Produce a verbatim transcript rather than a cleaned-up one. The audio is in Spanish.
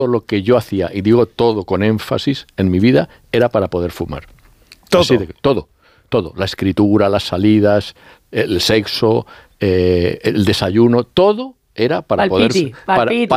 lo que yo hacía, y digo todo con énfasis, en mi vida, era para poder fumar. Todo. Así de, todo, todo. La escritura, las salidas, el sexo, eh, el desayuno, todo era para Palpiti, poder... Para, palpiti.